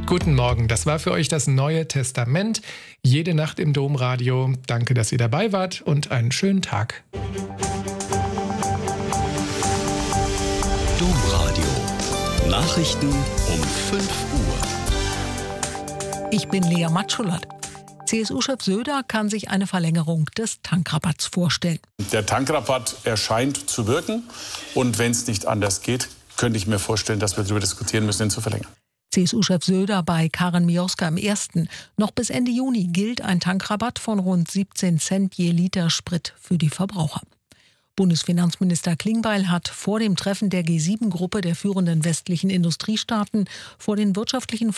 Guten Morgen, das war für euch das Neue Testament. Jede Nacht im Domradio. Danke, dass ihr dabei wart und einen schönen Tag. Domradio. Nachrichten um 5 Uhr. Ich bin Lea Matschulat. CSU-Chef Söder kann sich eine Verlängerung des Tankrabatts vorstellen. Der Tankrabatt erscheint zu wirken. Und wenn es nicht anders geht, könnte ich mir vorstellen, dass wir darüber diskutieren müssen, ihn zu verlängern. CSU-Chef Söder bei Karin Mioska im Ersten. Noch bis Ende Juni gilt ein Tankrabatt von rund 17 Cent je Liter Sprit für die Verbraucher. Bundesfinanzminister Klingbeil hat vor dem Treffen der G7-Gruppe der führenden westlichen Industriestaaten vor den wirtschaftlichen